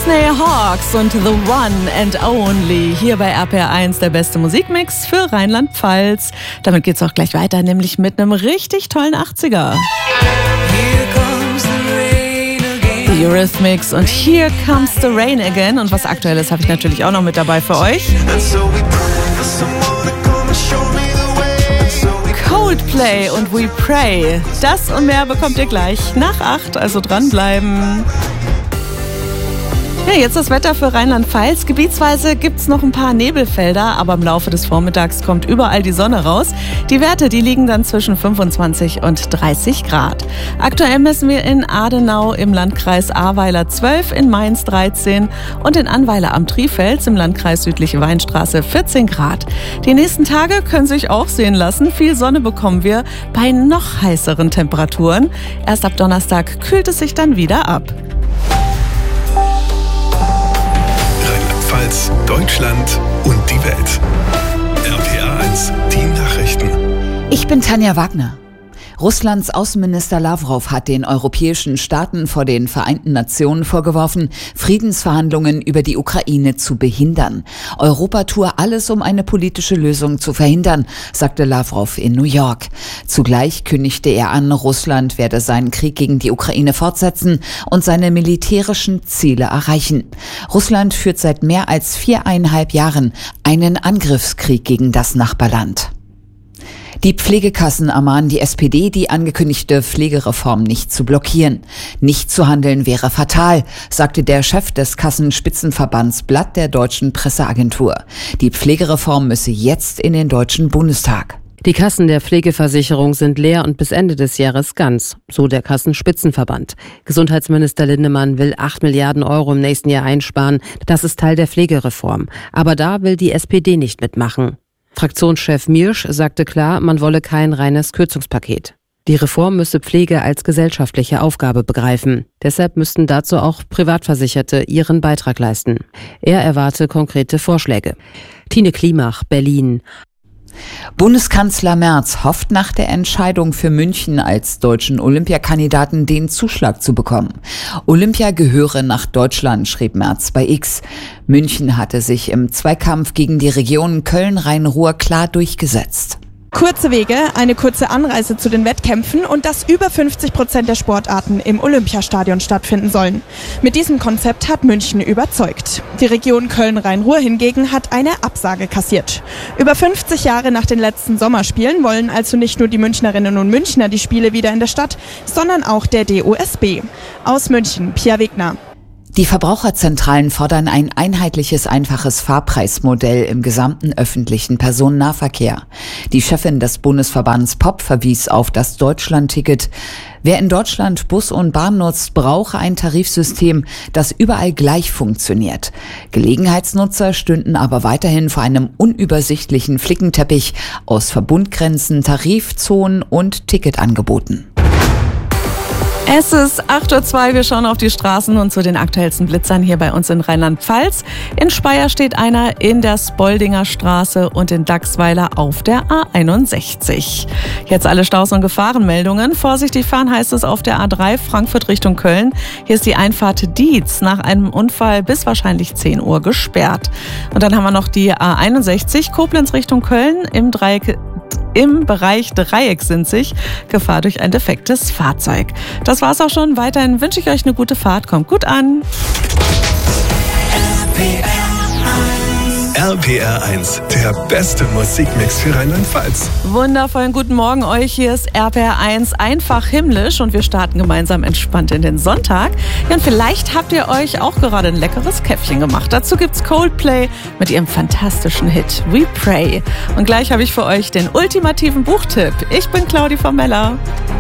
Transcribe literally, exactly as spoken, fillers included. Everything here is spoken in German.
Disney Hawks und The One and Only hier bei R P R eins, der beste Musikmix für Rheinland-Pfalz. Damit geht's auch gleich weiter, nämlich mit einem richtig tollen achtziger. The Eurythmics und Here Comes the Rain Again. Und was Aktuelles habe ich natürlich auch noch mit dabei für euch. Coldplay und We Pray. Das und mehr bekommt ihr gleich nach acht, also dranbleiben. Ja, jetzt das Wetter für Rheinland-Pfalz. Gebietsweise gibt es noch ein paar Nebelfelder, aber im Laufe des Vormittags kommt überall die Sonne raus. Die Werte, die liegen dann zwischen fünfundzwanzig und dreißig Grad. Aktuell messen wir in Adenau im Landkreis Ahrweiler zwölf, in Mainz dreizehn und in Annweiler am Trifels im Landkreis Südliche Weinstraße vierzehn Grad. Die nächsten Tage können sich auch sehen lassen. Viel Sonne bekommen wir bei noch heißeren Temperaturen. Erst ab Donnerstag kühlt es sich dann wieder ab. Deutschland und die Welt. R P R eins, die Nachrichten. Ich bin Tanja Wagner. Russlands Außenminister Lawrow hat den europäischen Staaten vor den Vereinten Nationen vorgeworfen, Friedensverhandlungen über die Ukraine zu behindern. Europa tue alles, um eine politische Lösung zu verhindern, sagte Lawrow in New York. Zugleich kündigte er an, Russland werde seinen Krieg gegen die Ukraine fortsetzen und seine militärischen Ziele erreichen. Russland führt seit mehr als viereinhalb Jahren einen Angriffskrieg gegen das Nachbarland. Die Pflegekassen ermahnen die S P D, die angekündigte Pflegereform nicht zu blockieren. Nicht zu handeln wäre fatal, sagte der Chef des Kassenspitzenverbands Blatt der Deutschen Presseagentur. Die Pflegereform müsse jetzt in den Deutschen Bundestag. Die Kassen der Pflegeversicherung sind leer und bis Ende des Jahres ganz, so der Kassenspitzenverband. Gesundheitsminister Lindemann will acht Milliarden Euro im nächsten Jahr einsparen. Das ist Teil der Pflegereform. Aber da will die S P D nicht mitmachen. Fraktionschef Miersch sagte klar, man wolle kein reines Kürzungspaket. Die Reform müsse Pflege als gesellschaftliche Aufgabe begreifen. Deshalb müssten dazu auch Privatversicherte ihren Beitrag leisten. Er erwarte konkrete Vorschläge. Tine Klimach, Berlin. Bundeskanzler Merz hofft nach der Entscheidung für München als deutschen Olympiakandidaten den Zuschlag zu bekommen. Olympia gehöre nach Deutschland, schrieb Merz bei X. München hatte sich im Zweikampf gegen die Region Köln-Rhein-Ruhr klar durchgesetzt. Kurze Wege, eine kurze Anreise zu den Wettkämpfen und dass über fünfzig Prozent der Sportarten im Olympiastadion stattfinden sollen. Mit diesem Konzept hat München überzeugt. Die Region Köln-Rhein-Ruhr hingegen hat eine Absage kassiert. Über fünfzig Jahre nach den letzten Sommerspielen wollen also nicht nur die Münchnerinnen und Münchner die Spiele wieder in der Stadt, sondern auch der D O S B. Aus München, Pia Wegner. Die Verbraucherzentralen fordern ein einheitliches, einfaches Fahrpreismodell im gesamten öffentlichen Personennahverkehr. Die Chefin des Bundesverbands P O P verwies auf das Deutschlandticket. Wer in Deutschland Bus und Bahn nutzt, brauche ein Tarifsystem, das überall gleich funktioniert. Gelegenheitsnutzer stünden aber weiterhin vor einem unübersichtlichen Flickenteppich aus Verbundgrenzen, Tarifzonen und Ticketangeboten. Es ist acht Uhr zwei, wir schauen auf die Straßen und zu den aktuellsten Blitzern hier bei uns in Rheinland-Pfalz. In Speyer steht einer in der Spoldinger Straße und in Dachsweiler auf der A einundsechzig. Jetzt alle Staus- und Gefahrenmeldungen. Vorsichtig fahren heißt es auf der A drei Frankfurt Richtung Köln. Hier ist die Einfahrt Dietz nach einem Unfall bis wahrscheinlich zehn Uhr gesperrt. Und dann haben wir noch die A einundsechzig Koblenz Richtung Köln im Dreieck. Im Bereich Dreiecksinzig, Gefahr durch ein defektes Fahrzeug. Das war's auch schon. Weiterhin wünsche ich euch eine gute Fahrt. Kommt gut an. R P R eins, der beste Musikmix für Rheinland-Pfalz. Wundervollen guten Morgen euch. Hier ist R P R eins einfach himmlisch und wir starten gemeinsam entspannt in den Sonntag. Ja, und vielleicht habt ihr euch auch gerade ein leckeres Käffchen gemacht. Dazu gibt's Coldplay mit ihrem fantastischen Hit We Pray. Und gleich habe ich für euch den ultimativen Buchtipp. Ich bin Claudi Formella.